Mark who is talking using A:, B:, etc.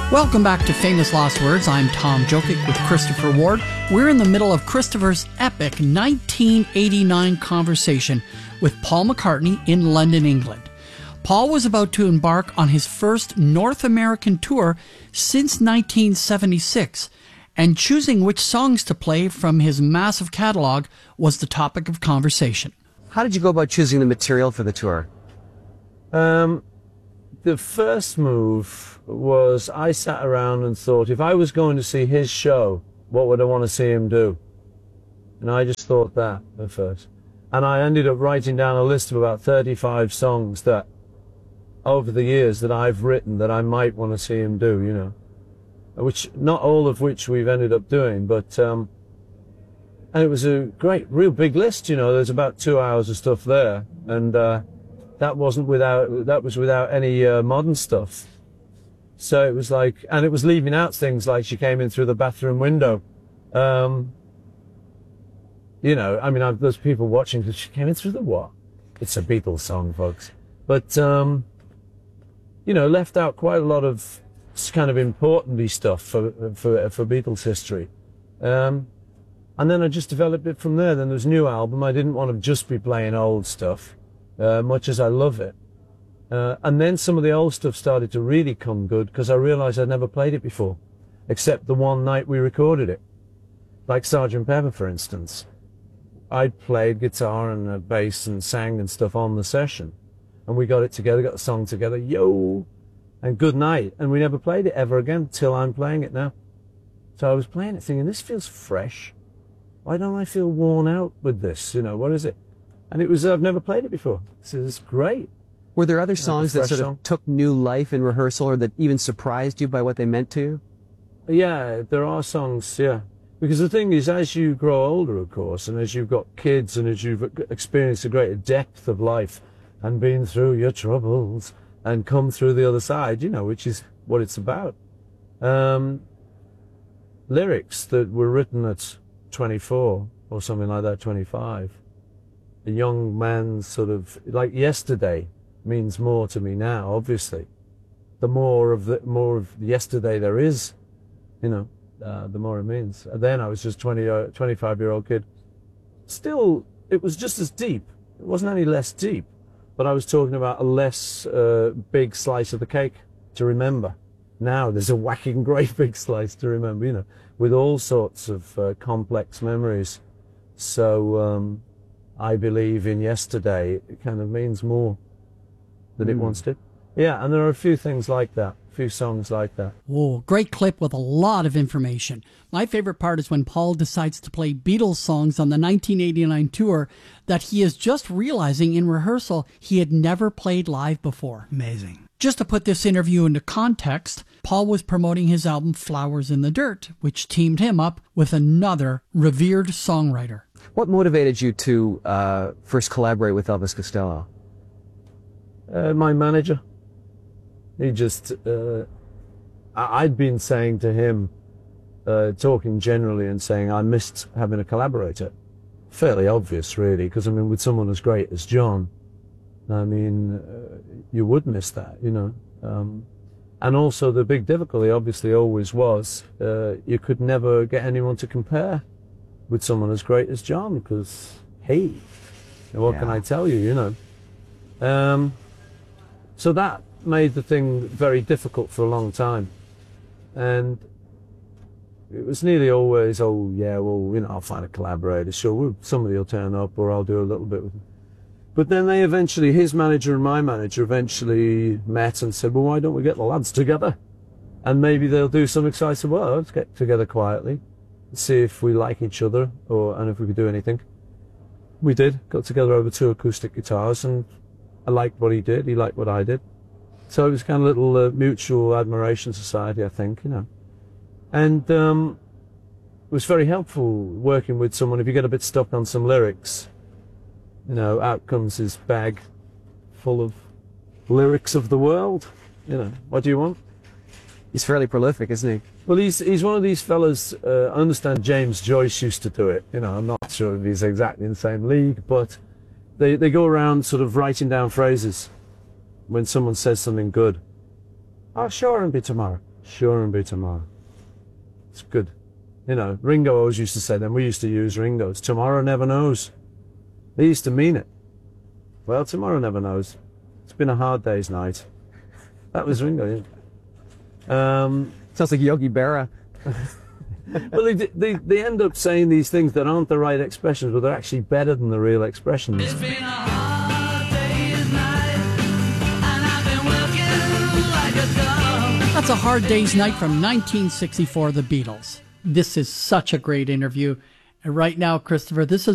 A: Welcome back to Famous Lost Words. I'm Tom Jokic with Christopher Ward. We're in the middle of Christopher's epic 1989 conversation with Paul McCartney in London, England. Paul was about to embark on his first North American tour since 1976, and choosing which songs to play from his massive catalog was the topic of conversation.
B: How did you go about choosing the material for the tour?
C: The first move was I sat around and thought, if I was going to see his show, what would I want to see him do? And I just thought that at first. And I ended up writing down a list of about 35 songs that, over the years, that I've written that I might want to see him do, you know. Which, not all of which we've ended up doing, but, and it was a great, real big list, you know. There's about 2 hours of stuff there. And, that was without any modern stuff. So it was like, and it was leaving out things like She Came In Through the Bathroom Window. You know, I mean, there's people watching, She Came In Through the what? It's a Beatles song, folks. But, you know, left out quite a lot of kind of important stuff for Beatles history. And then I just developed it from there. Then there was a new album. I didn't want to just be playing old stuff. Much as I love it. And then some of the old stuff started to really come good because I realized I'd never played it before, except the one night we recorded it. Like Sgt. Pepper, for instance. I'd played guitar and bass and sang and stuff on the session. And we got it together, got the song together, yo, and good night. And we never played it ever again till I'm playing it now. So I was playing it thinking, this feels fresh. Why don't I feel worn out with this? You know, what is it? And it was, I've never played it before. So it's great.
B: Were there other songs that sort of took new life in rehearsal or that even surprised you by what they meant to you?
C: Yeah, there are songs, yeah. Because the thing is, as you grow older, of course, and as you've got kids and as you've experienced a greater depth of life and been through your troubles and come through the other side, you know, which is what it's about. Lyrics that were written at 24 or something like that, 25. A young man's sort of, like yesterday means more to me now, obviously. The more of yesterday there is, you know, the more it means. And then I was just 25-year-old kid. Still, it was just as deep. It wasn't any less deep, but I was talking about a less big slice of the cake to remember. Now there's a whacking great big slice to remember, you know, with all sorts of complex memories. So, I believe in yesterday, it kind of means more than it once did. Yeah, and there are a few things like that, a few songs like that.
A: Whoa, great clip with a lot of information. My favorite part is when Paul decides to play Beatles songs on the 1989 tour that he is just realizing in rehearsal he had never played live before.
D: Amazing.
A: Just to put this interview into context, Paul was promoting his album Flowers in the Dirt, which teamed him up with another revered songwriter.
B: What motivated you to first collaborate with Elvis Costello?
C: My manager. He just, I'd been saying to him, talking generally and saying I missed having a collaborator. Fairly obvious, really, because I mean, with someone as great as John, I mean, you would miss that, you know. And also the big difficulty obviously always was, you could never get anyone to compare with someone as great as John, because, hey, what can I tell you, you know? So that made the thing very difficult for a long time. And it was nearly always, oh, yeah, well, you know, I'll find a collaborator, sure, somebody will turn up, or I'll do a little bit with him. But then they eventually, his manager and my manager eventually met and said, well, why don't we get the lads together? And maybe they'll do some exciting work. Let's get together quietly, see if we like each other, and if we could do anything. We did, got together over 2 acoustic guitars, and I liked what he did, he liked what I did. So it was kind of a little mutual admiration society, I think, you know. And it was very helpful working with someone. If you get a bit stuck on some lyrics, you know, out comes his bag full of lyrics of the world. You know, what do you want?
B: He's fairly prolific, isn't he?
C: Well, he's one of these fellas, I understand James Joyce used to do it. You know, I'm not sure if he's exactly in the same league, but they go around sort of writing down phrases when someone says something good. I'll sure and be tomorrow. Sure and be tomorrow. It's good. You know, Ringo always used to say then, we used to use Ringo's, tomorrow never knows. They used to mean it. Well, tomorrow never knows. It's been a hard day's night. That was Ringo, yeah.
B: Sounds like Yogi Berra.
C: Well, they end up saying these things that aren't the right expressions, but they're actually better than the real expressions.
D: It's been a hard day's night, and I've been working like a dog.
A: That's A Hard Day's Night from 1964, The Beatles. This is such a great interview. And right now, Christopher, this is